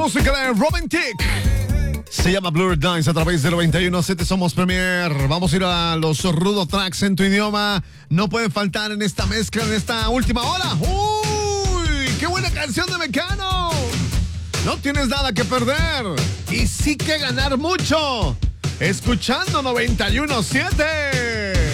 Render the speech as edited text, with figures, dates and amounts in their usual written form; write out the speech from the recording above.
música de Robin Thicke. Se llama Blurred Lines a través del 91.7 Somos Premier. Vamos a ir a los Rudo Tracks en tu idioma. No pueden faltar en esta mezcla, en esta última hora. ¡Uy! ¡Qué buena canción de Mecano! No tienes nada que perder y sí que ganar mucho. Escuchando 91.7.